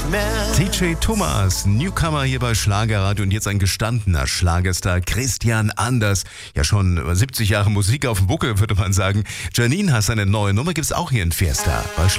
mehr. TJ Thomas, Newcomer hier bei Schlagerradio und jetzt ein gestandener Schlagerstar, Christian Anders. Ja, schon über 70 Jahre Musik auf dem Buckel, würde man sagen. Janine hat seine neue Nummer, gibt's auch hier in Fiesta bei